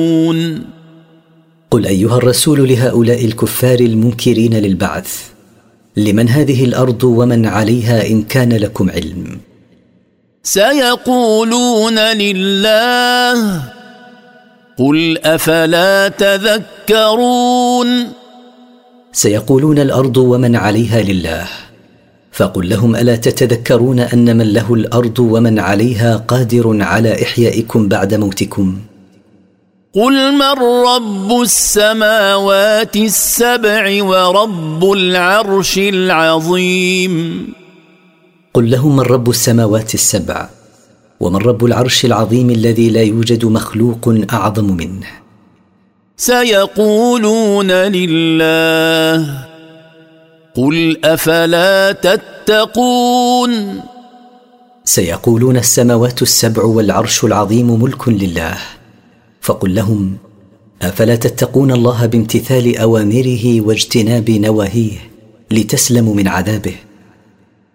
قل أيها الرسول لهؤلاء الكفار المنكرين للبعث: لمن هذه الأرض ومن عليها إن كان لكم علم؟ سيقولون لله قل أفلا تذكرون. سيقولون الأرض ومن عليها لله، فقل لهم: ألا تتذكرون أن من له الأرض ومن عليها قادر على إحيائكم بعد موتكم؟ قل من رب السماوات السبع ورب العرش العظيم. قل لهم: من رب السماوات السبع ومن رب العرش العظيم الذي لا يوجد مخلوق أعظم منه. سيقولون لله قل أفلا تتقون. سيقولون السماوات السبع والعرش العظيم ملك لله، فقل لهم: أفلا تتقون الله بامتثال أوامره واجتناب نواهيه لتسلموا من عذابه؟